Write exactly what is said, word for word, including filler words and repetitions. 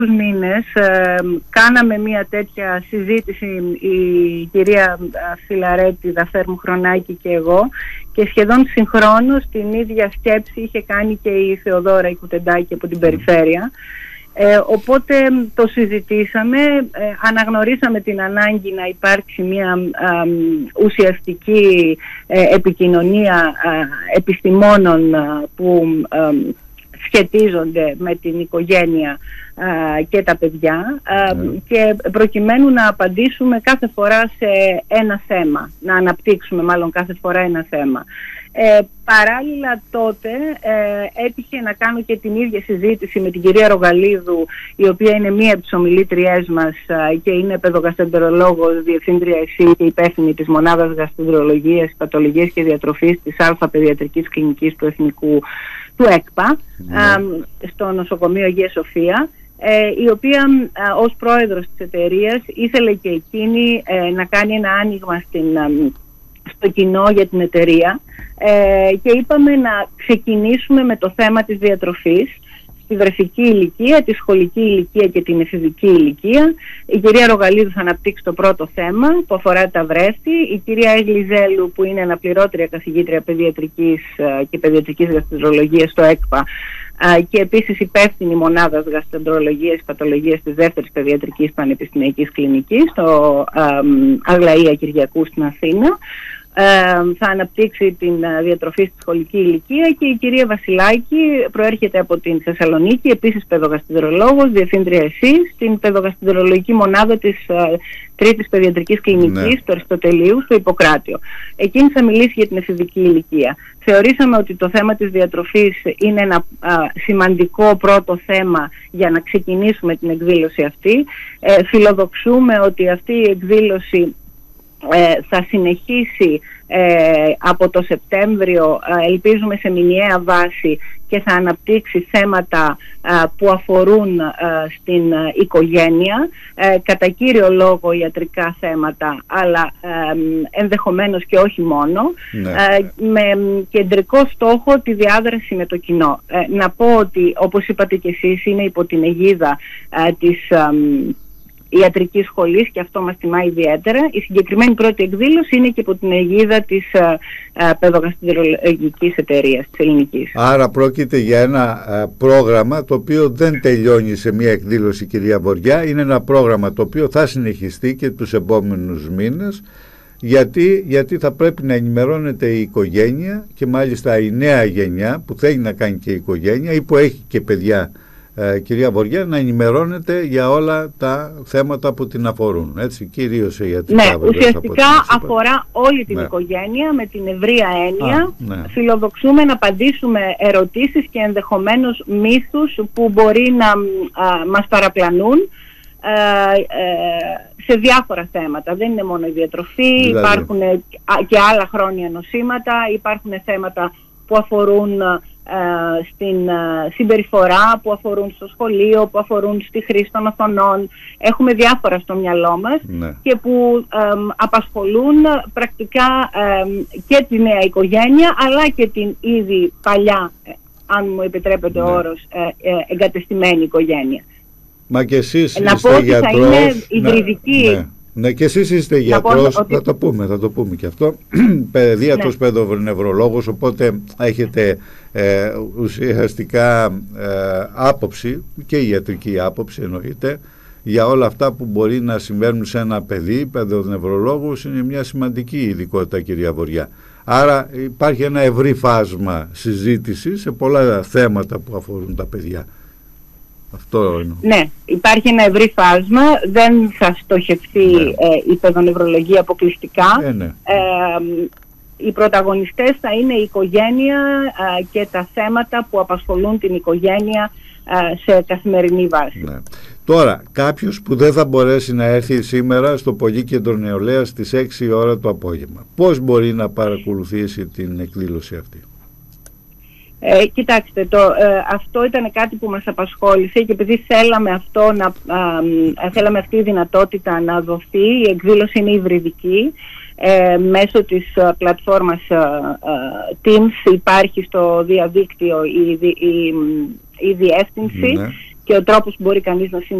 μήνες ε, κάναμε μια τέτοια συζήτηση η κυρία Φιλαρέτη, Δαφέρμου Χρονάκη και εγώ, και σχεδόν συγχρόνως την ίδια σκέψη είχε κάνει και η Θεοδόρα η Κουτεντάκη από την περιφέρεια. Ε, οπότε το συζητήσαμε, ε, αναγνωρίσαμε την ανάγκη να υπάρξει μια ε, ουσιαστική ε, επικοινωνία ε, επιστημόνων ε, που ε, σχετίζονται με την οικογένεια α, και τα παιδιά α, mm. και προκειμένου να απαντήσουμε κάθε φορά σε ένα θέμα, να αναπτύξουμε μάλλον κάθε φορά ένα θέμα. Ε, παράλληλα τότε ε, έτυχε να κάνω και την ίδια συζήτηση με την κυρία Ρογαλίδου, η οποία είναι μία από τις ομιλήτριές μας α, και είναι παιδογαστρεντερολόγος, διευθύντρια ΕΣΥ και υπεύθυνη της Μονάδας Γαστρεντερολογίας, Πατολογίας και Διατροφής της Α Παιδιατρικής Κλινικής του Εθνικού του ΕΚΠΑ, mm. α, στο νοσοκομείο Αγία Σοφία, ε, η οποία α, ως πρόεδρος της εταιρείας ήθελε και εκείνη ε, να κάνει ένα άνοιγμα στην, α, στο κοινό για την εταιρεία, ε, και είπαμε να ξεκινήσουμε με το θέμα της διατροφής στη βρεφική ηλικία, τη σχολική ηλικία και την εφηβική ηλικία. Η κυρία Ρογαλίδου θα αναπτύξει το πρώτο θέμα που αφορά τα βρέφη. Η κυρία Εγλιζέλου, που είναι αναπληρώτρια καθηγήτρια παιδιατρικής και παιδιατρικής γαστρολογίας στο ΕΚΠΑ και επίσης υπεύθυνη μονάδας γαστρολογίας και πατολογίας της δεύτερης παιδιατρικής πανεπιστημιακής κλινικής στο Αγλαία Κυριακού στην Αθήνα, Ε, θα αναπτύξει την uh, διατροφή στη σχολική ηλικία, και η κυρία Βασιλάκη προέρχεται από την Θεσσαλονίκη, επίσης παιδογαστρεντερολόγος, διευθύντρια ΕΣΥ στην παιδογαστρεντερολογική μονάδα της uh, τρίτης παιδιατρικής κλινικής, ναι, του Αριστοτελείου στο Ιπποκράτιο. Εκείνη θα μιλήσει για την εφηβική ηλικία. Θεωρήσαμε ότι το θέμα της διατροφής είναι ένα α, σημαντικό πρώτο θέμα για να ξεκινήσουμε την εκδήλωση αυτή. Ε, φιλοδοξούμε ότι αυτή η εκδήλωση Ε, θα συνεχίσει ε, από το Σεπτέμβριο, ε, ελπίζουμε σε μηνιαία βάση, και θα αναπτύξει θέματα ε, που αφορούν ε, στην ε, οικογένεια, ε, κατά κύριο λόγο ιατρικά θέματα, αλλά ε, ενδεχομένως και όχι μόνο, ναι, ε, με κεντρικό στόχο τη διάδραση με το κοινό. Ε, να πω ότι, όπως είπατε και εσείς, είναι υπό την αιγίδα ε, της ε, ιατρικής σχολής, και αυτό μας τιμά ιδιαίτερα. Η συγκεκριμένη πρώτη εκδήλωση είναι και από την αιγίδα της uh, uh, παιδογαστρολογικής εταιρείας της ελληνικής. Άρα πρόκειται για ένα uh, πρόγραμμα το οποίο δεν τελειώνει σε μια εκδήλωση, κυρία Βοριά. Είναι ένα πρόγραμμα το οποίο θα συνεχιστεί και τους επόμενους μήνες, γιατί, γιατί θα πρέπει να ενημερώνεται η οικογένεια, και μάλιστα η νέα γενιά που θέλει να κάνει και η οικογένεια ή που έχει και παιδιά, Ε, κυρία Βοριά, να ενημερώνεται για όλα τα θέματα που την αφορούν, έτσι, κυρίως η ιατρικά. Ναι, ουσιαστικά αφορά όλη την, ναι, οικογένεια με την ευρεία έννοια. Α, ναι. Φιλοδοξούμε να απαντήσουμε ερωτήσεις και ενδεχομένως μύθους που μπορεί να α, μας παραπλανούν ε, ε, σε διάφορα θέματα. Δεν είναι μόνο η διατροφή, δηλαδή υπάρχουν και άλλα χρόνια νοσήματα, υπάρχουν θέματα που αφορούν Uh, στην uh, συμπεριφορά, που αφορούν στο σχολείο, που αφορούν στη χρήση των οθονών. Έχουμε διάφορα στο μυαλό μας, ναι, και που um, απασχολούν πρακτικά um, και τη νέα οικογένεια, αλλά και την ήδη παλιά, αν μου επιτρέπετε, ναι, ο όρος, uh, uh, εγκατεστημένη οικογένεια. Μα και εσείς να είστε πω ότι γιατρός, θα είναι υβριδική. Ναι, ναι. Ναι, και εσείς είστε γιατρός, ότι... θα το πούμε, θα το πούμε και αυτό, παιδίατρος, ναι, παιδονευρολόγος, οπότε έχετε ε, ουσιαστικά ε, άποψη, και η ιατρική άποψη εννοείται, για όλα αυτά που μπορεί να συμβαίνουν σε ένα παιδί. Παιδονευρολόγος είναι μια σημαντική ειδικότητα, κυρία Βοριά. Άρα υπάρχει ένα ευρύ φάσμα συζήτησης σε πολλά θέματα που αφορούν τα παιδιά. Αυτό είναι. Ναι, υπάρχει ένα ευρύ φάσμα, δεν θα στοχευτεί, ναι, ε, η παιδονευρολογία αποκλειστικά. Ε, ναι. ε, οι πρωταγωνιστές θα είναι η οικογένεια ε, και τα θέματα που απασχολούν την οικογένεια ε, σε καθημερινή βάση. Ναι. Τώρα, κάποιος που δεν θα μπορέσει να έρθει σήμερα στο Πολύκεντρο Νεολαίας στις έξι η ώρα το απόγευμα, πώς μπορεί να παρακολουθήσει την εκδήλωση αυτή? Ε, κοιτάξτε, το, ε, αυτό ήταν κάτι που μας απασχόλησε, και επειδή θέλαμε, αυτό να, ε, θέλαμε αυτή η δυνατότητα να δοθεί, η εκδήλωση είναι υβριδική. Ε, μέσω της uh, πλατφόρμας uh, uh, Teams υπάρχει στο διαδίκτυο η, η, η, η διεύθυνση, ναι, και ο τρόπος που μπορεί κανείς να